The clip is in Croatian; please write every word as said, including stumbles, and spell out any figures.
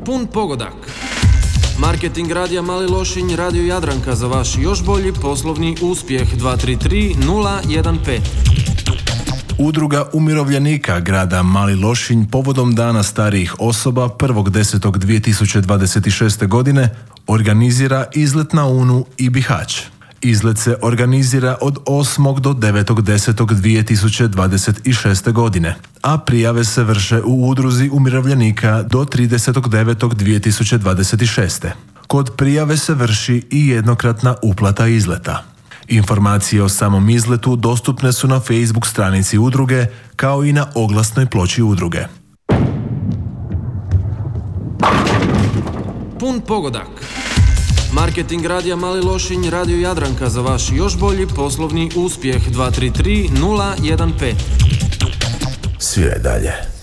Pun pogodak. Marketing radija Mali Lošinj, Radio Jadranka za vaš još bolji poslovni uspjeh. Dva tri tri nula jedan pet. Udruga umirovljenika grada Mali Lošinj povodom Dana starijih osoba prvog desetog dvije tisuće dvadeset šeste. godine organizira izlet na Unu i Bihać. Izlet se organizira od osmog do devetog desetog dvije tisuće dvadeset šeste. godine, a prijave se vrše u Udruzi umirovljenika do tridesetog devetog dvije tisuće dvadeset šeste. Kod prijave se vrši i jednokratna uplata izleta. Informacije o samom izletu dostupne su na Facebook stranici udruge, kao i na oglasnoj ploči udruge. Pun pogodak. Marketing radija Mali Lošinj, Radio Jadranka za vaš još bolji poslovni uspjeh. Dva tri tri nula jedan pet. Sviraj dalje.